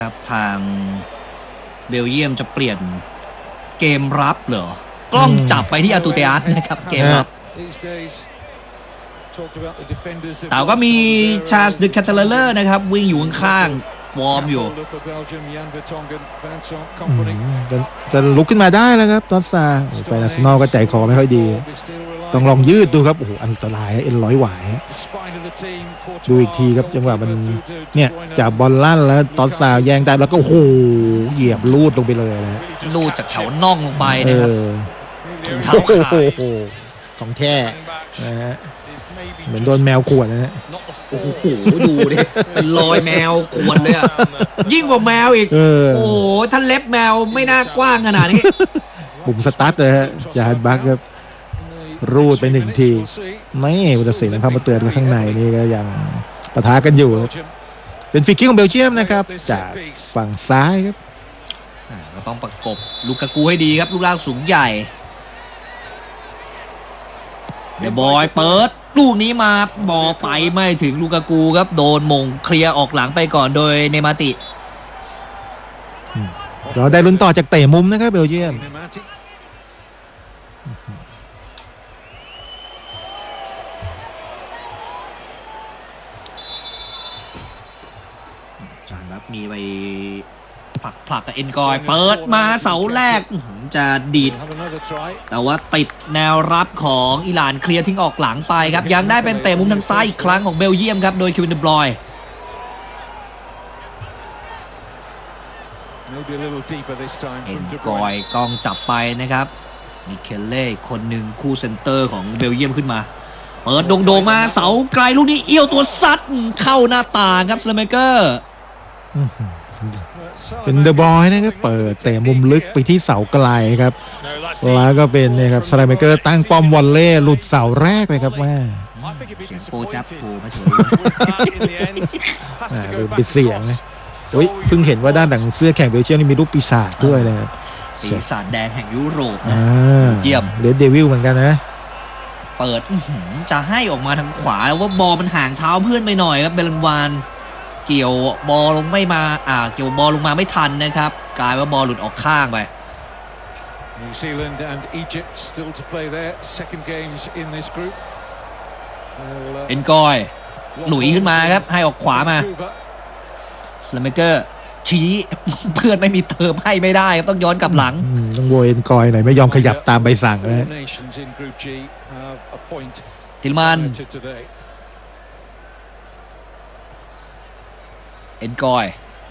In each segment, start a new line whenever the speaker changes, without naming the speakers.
ครับทางเบลเยียมจะเปลี่ยนเกมรับเหรอกล้องจับไปที่อาตูเตียสนะครับเกมรับแต่ก็มีชาร์ลส์ เดอะแคทเทเลอร์นะครับวิ่งอยู่ข้างๆวอร์มอยู่
จะลุกขึ้นมาได้แล้วครับตอนซาแฟนอาร์เซนอลก็ใจคอไม่ค่อยดีต้องลองยืดดูครับโอ้โหอันตรายเอ็นร้อยหวายดูอีกทีครับจังหวะมันเนี่ยจับบอลลั่นแล้วตอนซาแยงใจแล้วก็โอ้โหเหยียบลูดลงไปเลยนะ
ลูดจากแถวน่องลงไปนะครับถุงเท้าขาด
ของแท้นะฮะเหมือนโดนแมวขวดนะฮะ
โอ้โหดูดิเป็นรอยแมวขวดเลยอ่ะยิ่งกว่าแมวอีกโอ้โหท่านเล็บแมวไม่น่ากว้างขนาดนี้
ปุ่มสตาร์ทเลยฮะจาฮันบักครับรูดไปหนึ่งทีไม่อุตส่าห์นะครับมาเตือนกันข้างในนี่ก็ยังปะทะกันอยู่เป็นฟรีคิกของเบลเยียมนะครับจากฝั่งซ้ายครับ
ก็ต้องประกบลูกากูให้ดีครับลูกร่างสูงใหญ่เดอะบอยเปิดลูกนี้มาบอลไปไม่ถึงลูกากูครับโดนมงเคลียร์ออกหลังไปก่อนโดยเนมาติ
เราได้ลุ้นต่อจากเตะมุมนะครับเบลเยียม
จานรับมีไปผลักกับเอ็นกอยเปิดมาเสาแรกจะดีดแต่ว่าติดแนวรับของอิหร่านเคลียร์ทิ้งออกหลังไปครับยังได้เป็นเตะมุมทางซ้ายอีกครั้งของเบลเยียมครับโดยคิวิน เดอบรอยน์เอ็นกอยกล้องจับไปนะครับมิเคเล่คนหนึ่งคู่เซนเตอร์ของเบลเยียมขึ้นมาเปิดโด่งๆมาเสาไกลลูกนี้เอี้ยวตัวซัดเข้าหน้าต่างครับสเลเมเกอร์
เป็นเดอะบอยนะครับเปิดเตะมุมลึกไปที่เสาไกลครับแล้วก็เป็นนะครับสไลเมเกอร์ตั้งป้อมวอลเล่หลุดเสาแรกเลยครับว่า
เสียงโปจับโผล่มาเฉย
ปิดเสียงนะเพิ่งเห็นว่าด้านหลังเสื้อแข่งเบลเยียมมีรูปปีศาจด้วยนะครับ
ปีศาจแดงแห่งยุโรปนะเยี่ยม
เดดเดวิลเหมือนกันนะ
เปิดจะให้ออกมาทางขวาแล้วว่าบอลมันห่างเท้าเพื่อนไปหน่อยครับเบลันวานเกี่ยวบอลลงไม่มาเกี่ยวบอลลงมาไม่ทันนะครับกลายว่าบอลหลุดออกข้างไป
New Zealand and Egypt still to play their second games in this group
เอ็นกอยหลุยขึ้นมาครับให้ออกขวามาสเลเมเกอร์ชี้เพื่อนไม่มีเติมให้ไม่ได้ครับต้องย้อนกลับหลัง
ต้องโวยเอ็นกอยหน่อยไม่ยอมขยับตามใบสั่งนะ
ติลมันเอ็นกอย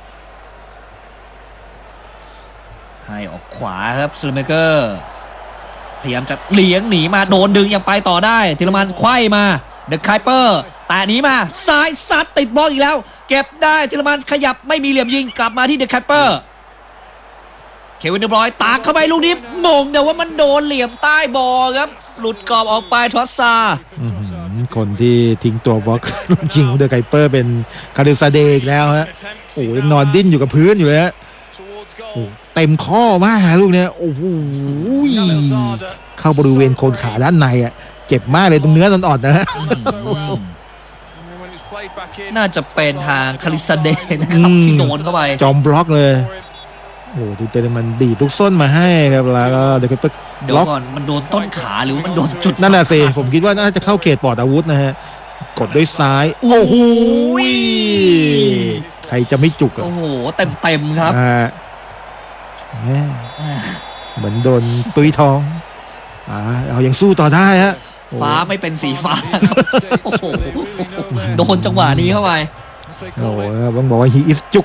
ให้ออกขวาครับสเลเมเกอร์พยายามจะเลี้ยงหนีมาโดนดึงยังไปต่อได้ติลมันไขว้มาเดอะไคเปอร์แต่หนีมาซ้ายซัดติดบอลอีกแล้วเก็บได้ติลมันขยับไม่มีเหลี่ยมยิงกลับมาที่เดอะไคเปอร์เควิน เดอบรอยน์ตากเข้าไปลูกนี้มงแต่ว่ามันโดนเหลี่ยมใต้บอลครับหลุดกรอบออกไปทอสซา
คนที่ทิ้งตัวบล็อกยิงเดอะไคเปอร์เป็นคาริซาเดย์อีกแล้วฮะโอ้ยนอนดิ้นอยู่กับพื้นอยู่เลยฮะเต็มข้อมากลูกเนี้ยโอ้โหเข้าบริเวณโคนขาด้านในอ่ะเจ็บมากเลยตรงเนื้ออ่อนๆนะฮะ
น่าจะเป็นทางคาริซาเดย์นะครับที่โดนเข้าไป
จอมบล็อกเลยโอ้ดูเตะมันดีดลูกส้นมาให้ครับแล้วก็เดี๋ยว
ก่อนมันโดนต้นขาหรือมันโดนจุด
นั่นแหละสิผมคิดว่าน่าจะเข้าเขตปลอดอาวุธนะฮะกดด้วยซ้ายโอ้โหใครจะไม่จุกอ่ะ
โอ้โหเต็มครับ
เหมือนโดนตุ้ยท้องเอายังสู้ต่อได้ฮะ
ฟ้าไม่เป็นสีฟ้าโอ้โหโดนจังหวะนี้เข้าไป
โอ้ต้องบอกว่า he is จุก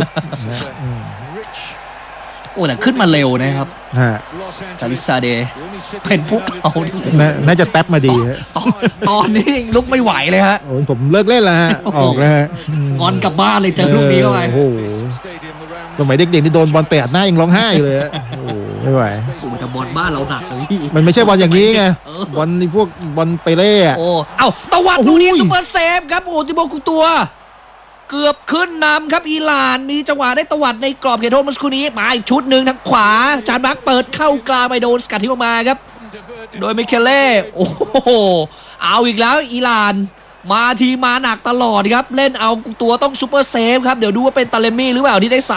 โอ้แต่ขึ้นมาเร็วนะครับคาริซาเดย์เป็นพวกเขา
น่าจะแท็บมาดี
ตอนนี้ลุกไม่ไหวเลยฮะ
ผมเลิกเล่นแล้วฮะออกแล้ว
งอนกลับบ้านเลยเจอลูกนี้เข้าไป
โอ้โหสมัยเด็กๆที่โดนบอลเตะหน้ายังร้องไห้อยู่เลยโอ้ไม่ไหว
แต่บอลบ้านเราหนักเลย
มันไม่ใช่บอลอย่างนี้ไงบอลนี่พวกบอลไปเล่
โอ้ตะวัดลูกนี้ซุปเปอร์เซฟครับโอ้ติโบกุตัวเกือบขึ้นนำครับอิหร่านมีจังหวะได้ตวัดในกรอบเขตโทษเมื่อสักครู่นี้มาอีกชุดหนึ่งทางขวาจานบักเปิดเข้ากลางไปโดนสกัดที่ออกมาครับโดยมิเคเล่โอ้โหเอาอีกแล้วอิหร่านมาทีมาหนักตลอดครับเล่นเอาตัวต้องซูเปอร์เซฟครับเดี๋ยวดูว่าเป็นตาเลมี่หรือเปล่าที่ได้